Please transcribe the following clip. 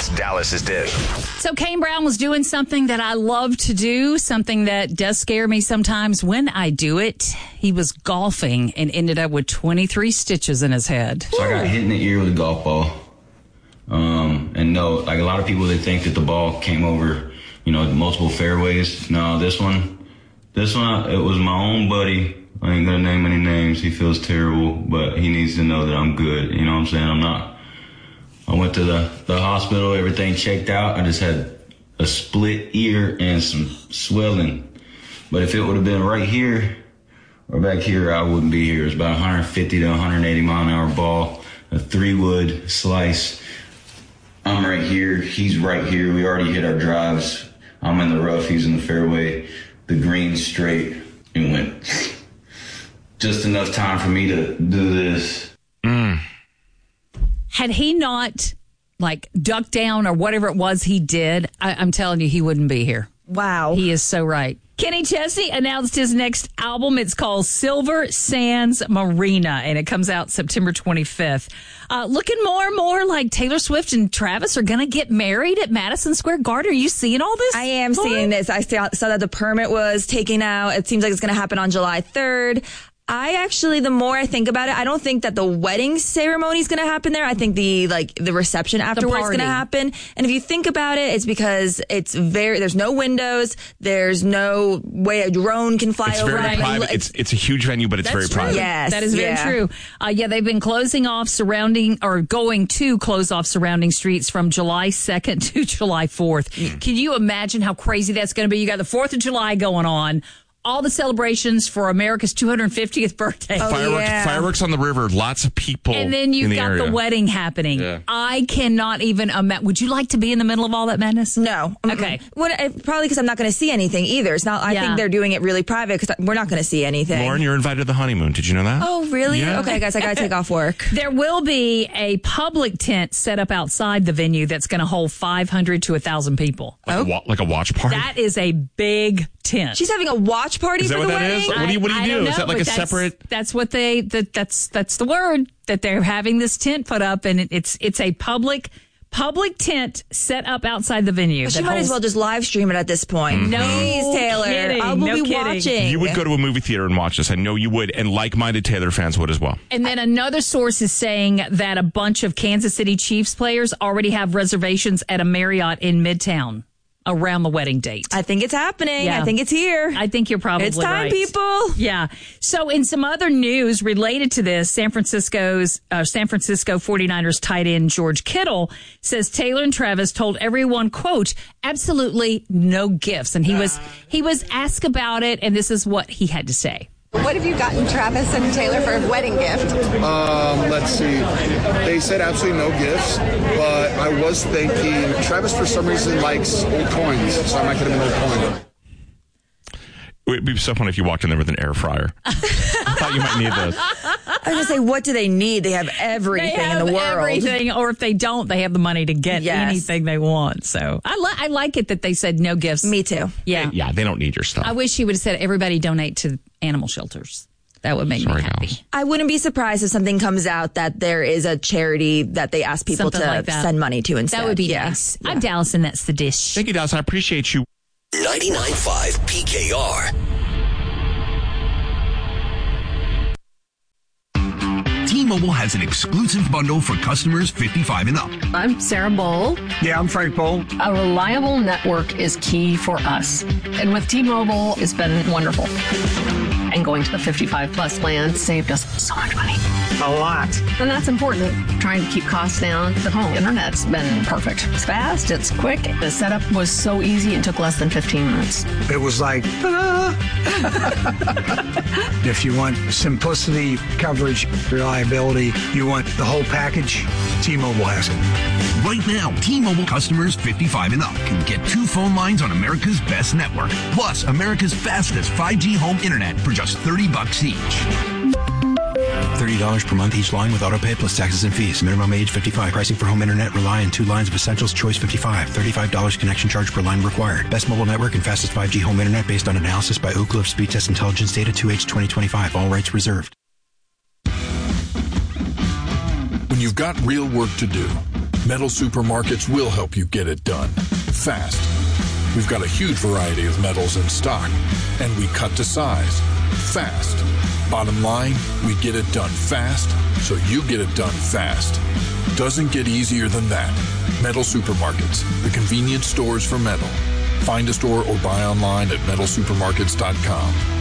It's Dallas's Dish. So Kane Brown was doing something that I love to do, something that does scare me sometimes when I do it. He was golfing and ended up with 23 stitches in his head. So I got hit in the ear with a golf ball. And no, like a lot of people, they think that the ball came over, multiple fairways. No, this one, it was my own buddy. I ain't gonna name any names. He feels terrible, but he needs to know that I'm good. You know what I'm saying? I went to the hospital, everything checked out. I just had a split ear and some swelling. But if it would have been right here or back here, I wouldn't be here. It's about 150 to 180 mile an hour ball, a 3-wood slice. I'm right here. He's right here. We already hit our drives. I'm in the rough. He's in the fairway. The green straight and went just enough time for me to do this. Had he not, ducked down or whatever it was he did, I'm telling you, he wouldn't be here. Wow. He is so right. Kenny Chesney announced his next album. It's called Silver Sands Marina, and it comes out September 25th. Looking more and more like Taylor Swift and Travis are going to get married at Madison Square Garden. Are you seeing all this? I am seeing this. I saw that the permit was taken out. It seems like it's going to happen on July 3rd. The more I think about it, I don't think that the wedding ceremony is going to happen there. I think the reception afterwards is going to happen. And if you think about it, it's because there's no windows. There's no way a drone can fly over. It's very private. It's a huge venue, but it's very private. Yes. That is very true. They've been going to close off surrounding streets from July 2nd to July 4th. Can you imagine how crazy that's going to be? You got the 4th of July going on. All the celebrations for America's 250th birthday. Fireworks on the river, lots of people. And then you've got the wedding happening. Yeah. I cannot even imagine. Would you like to be in the middle of all that madness? No. Okay. Probably because I'm not going to see anything either. It's not. I think they're doing it really private because we're not going to see anything. Lauren, you're invited to the honeymoon. Did you know that? Oh, really? Yeah. Okay, guys, I got to take off work. There will be a public tent set up outside the venue that's going to hold 500 to 1,000 people. Like a watch party? That is a big tent. She's having a watch party for the wedding? Is? What do you do? Is that like a separate? That's what that's the word that they're having this tent put up, and it's a public tent set up outside the venue. She might as well just live stream it at this point. No, please, Taylor. I will be watching. You would go to a movie theater and watch this. I know you would, and like-minded Taylor fans would as well. And then another source is saying that a bunch of Kansas City Chiefs players already have reservations at a Marriott in Midtown around the wedding date. I think it's happening. Yeah. I think it's here. I think you're probably right. It's time, people. Yeah. So in some other news related to this, San Francisco 49ers tight end George Kittle says Taylor and Travis told everyone, quote, absolutely no gifts. And he was asked about it, and this is what he had to say. What have you gotten Travis and Taylor for a wedding gift? Let's see. They said absolutely no gifts, but I was thinking Travis for some reason likes old coins, so I might get him an old coin. It would be so fun if you walked in there with an air fryer. I thought you might need those. I was going to say, what do they need? They have everything in the world. Everything, or if they don't, they have the money to get anything they want. So I like it that they said no gifts. Me too. Yeah. Yeah, they don't need your stuff. I wish he would have said everybody donate to animal shelters. That would make me happy. Dallas. I wouldn't be surprised if something comes out that there is a charity that they ask people to send money to instead. That would be nice. Yeah. I'm Dallas, and that's the dish. Thank you, Dallas. I appreciate you. 99.5 PKR. T-Mobile has an exclusive bundle for customers 55 and up. I'm Sarah Bowl. Yeah, I'm Frank Bowl. A reliable network is key for us. And with T-Mobile, it's been wonderful. And going to the 55 plus plan saved us so much money. A lot. And that's important. Trying to keep costs down. The home internet's been perfect. It's fast, it's quick. The setup was so easy, it took less than 15 minutes. It was like, if you want simplicity, coverage, reliability, you want the whole package, T-Mobile has it. Right now, T-Mobile customers 55 and up can get 2 phone lines on America's best network, plus America's fastest 5G home internet for just $30 each. $30 per month each line with autopay plus taxes and fees. Minimum age 55. Pricing for home internet rely on 2 lines of Essentials Choice 55. $35 connection charge per line required. Best mobile network and fastest 5G home internet based on analysis by Oak Cliff Speed Test Intelligence Data 2H 2025. All rights reserved. When you've got real work to do, Metal Supermarkets will help you get it done fast. We've got a huge variety of metals in stock, and we cut to size fast. Bottom line, we get it done fast, so you get it done fast. Doesn't get easier than that. Metal Supermarkets, the convenience stores for metal. Find a store or buy online at metalsupermarkets.com.